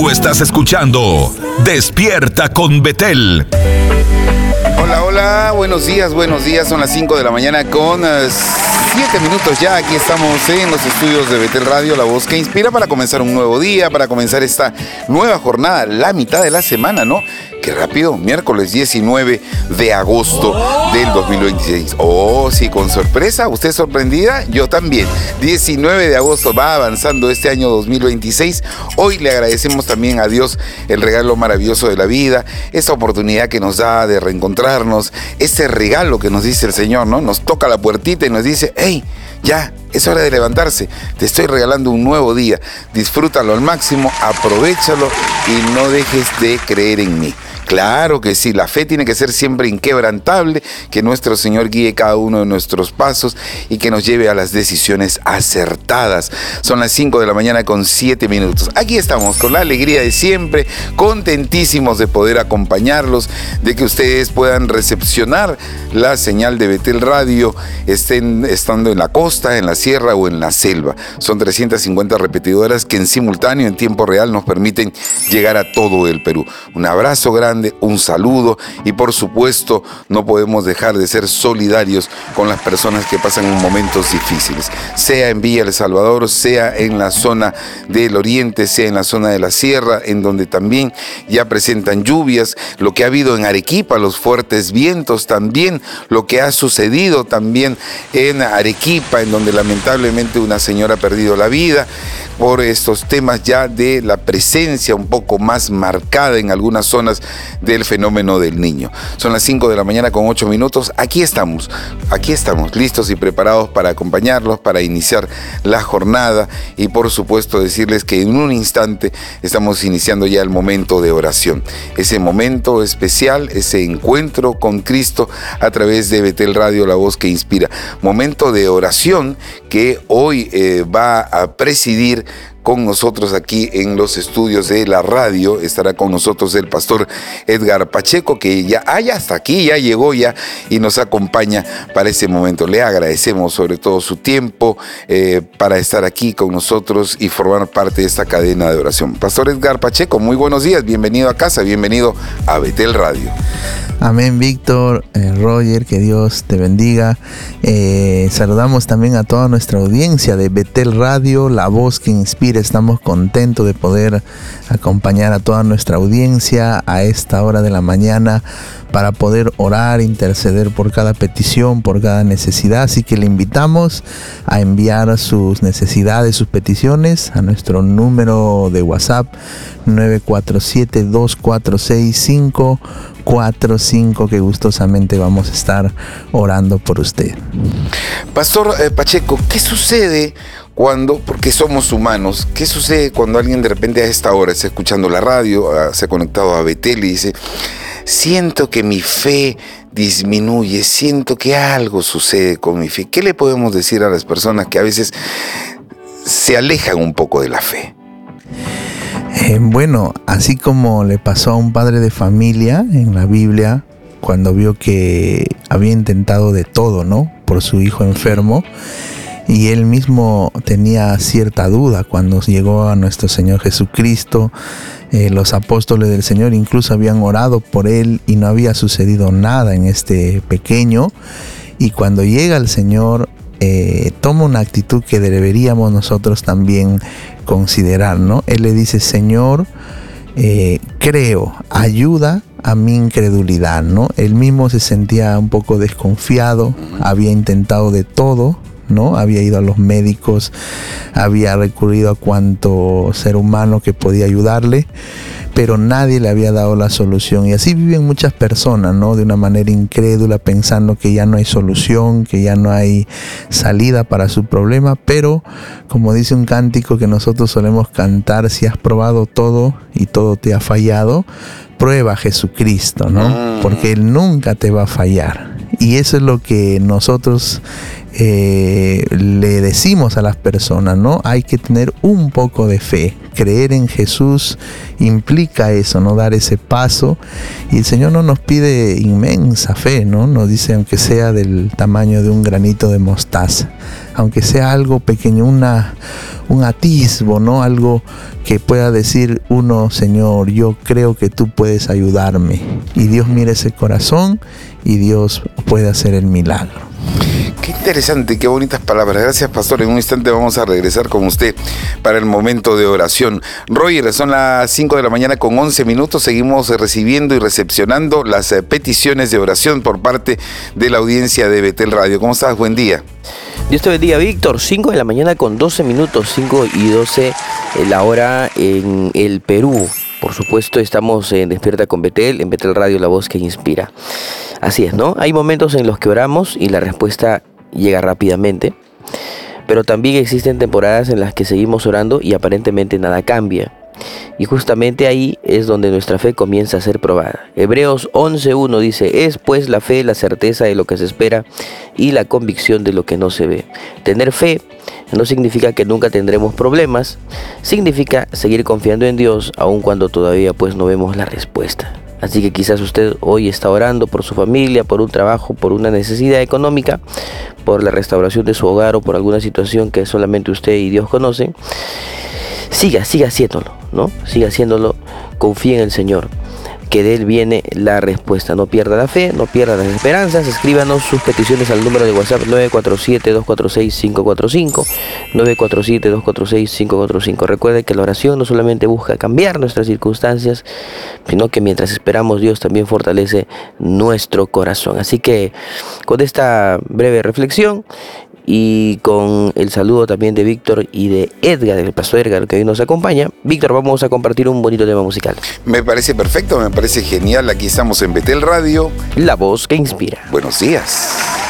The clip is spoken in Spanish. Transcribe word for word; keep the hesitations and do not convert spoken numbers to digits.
Tú estás escuchando Despierta con Betel. Hola, hola, buenos días, buenos días. Son las cinco de la mañana con uh, siete minutos ya. Aquí estamos en los estudios de Betel Radio, la voz que inspira, para comenzar un nuevo día, para comenzar esta nueva jornada, la mitad de la semana, ¿no? Qué rápido, miércoles diecinueve de agosto del dos mil veintiséis. Oh, sí, con sorpresa. ¿Usted sorprendida? Yo también. diecinueve de agosto va avanzando este año dos mil veintiséis. Hoy le agradecemos también a Dios el regalo maravilloso de la vida, esta oportunidad que nos da de reencontrarnos, este regalo que nos dice el Señor, ¿no? Nos toca la puertita y nos dice, hey, ya, es hora de levantarse. Te estoy regalando un nuevo día. Disfrútalo al máximo, aprovéchalo y no dejes de creer en mí. Claro que sí, la fe tiene que ser siempre inquebrantable, que nuestro Señor guíe cada uno de nuestros pasos y que nos lleve a las decisiones acertadas. Son las cinco de la mañana con siete minutos. Aquí estamos con la alegría de siempre, contentísimos de poder acompañarlos, de que ustedes puedan recepcionar la señal de Betel Radio, estén estando en la costa, en la sierra o en la selva. Son trescientas cincuenta repetidoras que en simultáneo, en tiempo real, nos permiten llegar a todo el Perú. Un abrazo grande, un saludo y por supuesto no podemos dejar de ser solidarios con las personas que pasan momentos difíciles, sea en Villa El Salvador, sea en la zona del oriente, sea en la zona de la sierra, en donde también ya presentan lluvias, lo que ha habido en Arequipa, los fuertes vientos, también lo que ha sucedido también en Arequipa, en donde lamentablemente una señora ha perdido la vida por estos temas ya de la presencia un poco más marcada en algunas zonas del fenómeno del niño. Son las cinco de la mañana con ocho minutos. Aquí estamos, aquí estamos listos y preparados para acompañarlos, para iniciar la jornada y por supuesto decirles que en un instante estamos iniciando ya el momento de oración. Ese momento especial, ese encuentro con Cristo a través de Betel Radio, la voz que inspira. Momento de oración que hoy eh, va a presidir con nosotros aquí en los estudios de la radio. Estará con nosotros el pastor Edgar Pacheco, que ya, ah, ya está aquí, ya llegó ya y nos acompaña para ese momento. Le agradecemos sobre todo su tiempo eh, para estar aquí con nosotros y formar parte de esta cadena de oración. Pastor Edgar Pacheco, muy buenos días, bienvenido a casa, bienvenido a Betel Radio. Amén, Víctor, eh, Roger, que Dios te bendiga. Eh, saludamos también a toda nuestra audiencia de Betel Radio, la voz que inspira. Estamos contentos de poder acompañar a toda nuestra audiencia a esta hora de la mañana para poder orar, interceder por cada petición, por cada necesidad. Así que le invitamos a enviar sus necesidades, sus peticiones a nuestro número de WhatsApp nueve cuatro siete, dos cuatro seis, cinco cuatro cinco, que gustosamente vamos a estar orando por usted. Pastor eh, Pacheco, ¿qué sucede cuando, porque somos humanos, qué sucede cuando alguien de repente a esta hora está escuchando la radio, se ha conectado a Betel y dice, siento que mi fe disminuye, siento que algo sucede con mi fe? ¿Qué le podemos decir a las personas que a veces se alejan un poco de la fe? Eh, bueno, así como le pasó a un padre de familia en la Biblia, cuando vio que había intentado de todo, ¿no?, por su hijo enfermo, y él mismo tenía cierta duda cuando llegó a nuestro Señor Jesucristo. Eh, los apóstoles del Señor incluso habían orado por él y no había sucedido nada en este pequeño. Y cuando llega el Señor, eh, toma una actitud que deberíamos nosotros también considerar, ¿no? Él le dice, Señor, eh, creo, ayuda a mi incredulidad, ¿no? Él mismo se sentía un poco desconfiado, había intentado de todo, ¿no? Había ido a los médicos, había recurrido a cuanto ser humano que podía ayudarle, pero nadie le había dado la solución. Y así viven muchas personas, ¿no?, de una manera incrédula, pensando que ya no hay solución, que ya no hay salida para su problema. Pero, como dice un cántico que nosotros solemos cantar, si has probado todo y todo te ha fallado, prueba a Jesucristo, ¿no? Porque Él nunca te va a fallar. Y eso es lo que nosotros eh, le decimos a las personas, ¿no? Hay que tener un poco de fe. Creer en Jesús implica eso, ¿no? Dar ese paso. Y el Señor no nos pide inmensa fe, ¿no? Nos dice, aunque sea del tamaño de un granito de mostaza, aunque sea algo pequeño, una, un atisbo, ¿no? Algo que pueda decir uno, Señor, yo creo que tú puedes ayudarme. Y Dios mira ese corazón y Dios puede hacer el milagro. Qué interesante, qué bonitas palabras. Gracias, pastor. En un instante vamos a regresar con usted para el momento de oración. Roger, son las cinco de la mañana con once minutos. Seguimos recibiendo y recepcionando las peticiones de oración por parte de la audiencia de Betel Radio. ¿Cómo estás? Buen día. Dios te bendiga, Víctor. cinco de la mañana con doce minutos, cinco y doce la hora en el Perú. Por supuesto, estamos en Despierta con Betel, en Betel Radio, la voz que inspira. Así es, ¿no? Hay momentos en los que oramos y la respuesta llega rápidamente, pero también existen temporadas en las que seguimos orando y aparentemente nada cambia. Y justamente ahí es donde nuestra fe comienza a ser probada. Hebreos once uno dice, es pues la fe la certeza de lo que se espera y la convicción de lo que no se ve. Tener fe no significa que nunca tendremos problemas, significa seguir confiando en Dios aun cuando todavía pues no vemos la respuesta. Así que quizás usted hoy está orando por su familia, por un trabajo, por una necesidad económica, por la restauración de su hogar o por alguna situación que solamente usted y Dios conocen. Siga, siga haciéndolo, ¿no? Siga haciéndolo, confíe en el Señor, que de Él viene la respuesta. No pierda la fe, no pierda las esperanzas. Escríbanos sus peticiones al número de WhatsApp nueve cuatro siete, dos cuatro seis, cinco cuatro cinco, nueve cuatro siete, dos cuatro seis, cinco cuatro cinco. Recuerde que la oración no solamente busca cambiar nuestras circunstancias, sino que mientras esperamos, Dios también fortalece nuestro corazón. Así que con esta breve reflexión y con el saludo también de Víctor y de Edgar, del pastor Edgar, que hoy nos acompaña, Víctor, vamos a compartir un bonito tema musical. Me parece perfecto, me parece genial. Aquí estamos en Betel Radio, la voz que inspira. Buenos días.